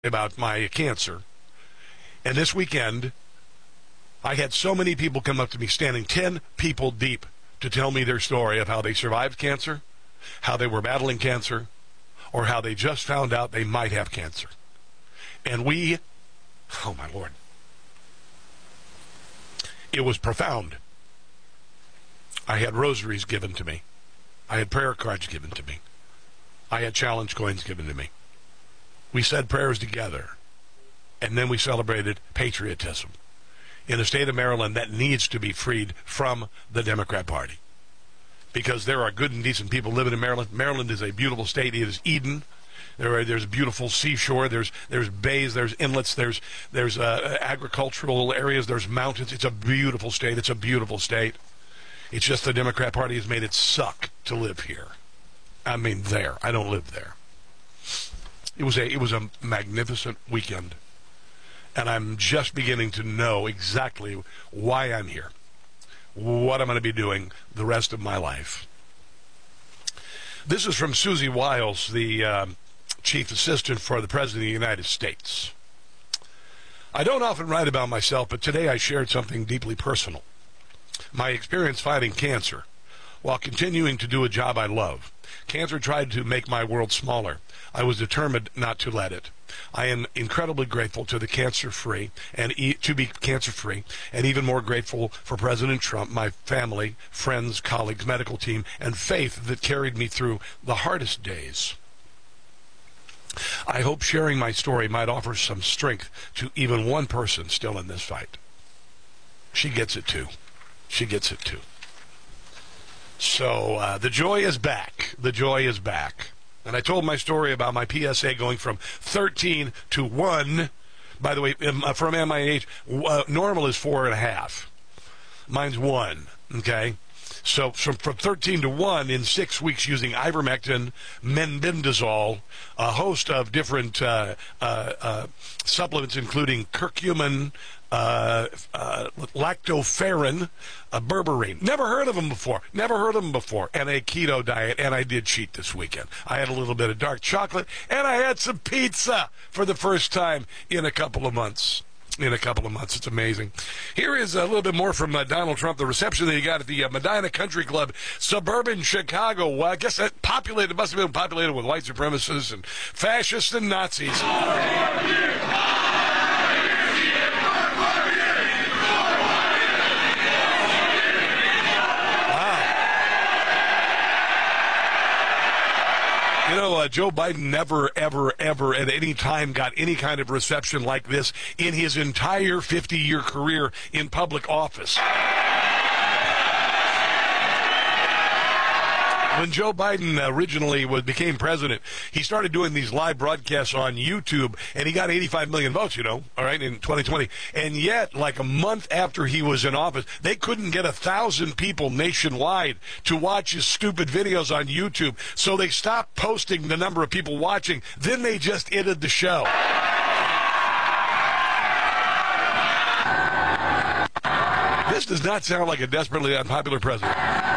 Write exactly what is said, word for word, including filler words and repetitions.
about my cancer. And this weekend, I had so many people come up to me, standing ten people deep, to tell me their story of how they survived cancer, how they were battling cancer, or how they just found out they might have cancer. And we, oh my Lord, it was profound. I had rosaries given to me. I had prayer cards given to me. I had challenge coins given to me. We said prayers together, and then we celebrated patriotism in a state of Maryland that needs to be freed from the Democrat Party, because there are good and decent people living in Maryland. Maryland is a beautiful state. It is Eden. There are, there's a beautiful seashore. There's there's bays. There's inlets. There's there's uh, agricultural areas. There's mountains. It's a beautiful state. It's a beautiful state. It's just the Democrat Party has made it suck to live here. I mean, there. I don't live there. It was a it was a magnificent weekend, and I'm just beginning to know exactly why I'm here, what I'm going to be doing the rest of my life. This is from Susie Wiles, the um, chief assistant for the President of the United States. I don't often write about myself, but today I shared something deeply personal. My experience fighting cancer while continuing to do a job I love. Cancer tried to make my world smaller. I was determined not to let it. I am incredibly grateful to the cancer-free and e- to be cancer-free, and even more grateful for President Trump, my family, friends, colleagues, medical team, and faith that carried me through the hardest days. I hope sharing my story might offer some strength to even one person still in this fight. She gets it too. She gets it too. So uh, the joy is back. The joy is back. And I told my story about my P S A going from thirteen to one. By the way, from M I H, uh, normal is four and a half. Mine's one, okay? So from, from thirteen to one in six weeks using ivermectin, mebendazole, a host of different uh, uh, uh, supplements, including curcumin, uh, uh, lactoferrin, uh, berberine. Never heard of them before. Never heard of them before. And a keto diet. And I did cheat this weekend. I had a little bit of dark chocolate, and I had some pizza for the first time in a couple of months. In a couple of months. It's amazing. Here is a little bit more from uh, Donald Trump, the reception that he got at the uh, Medina Country Club, suburban Chicago. Well, I guess that populated, must have been populated with white supremacists and fascists and Nazis. You know, uh, Joe Biden never, ever, ever at any time got any kind of reception like this in his entire fifty-year career in public office. When Joe Biden originally was, became president, he started doing these live broadcasts on YouTube, and he got eighty-five million votes, you know, all right, in twenty twenty. And yet, like a month after he was in office, they couldn't get a thousand people nationwide to watch his stupid videos on YouTube, so they stopped posting the number of people watching. Then they just ended the show. This does not sound like a desperately unpopular president.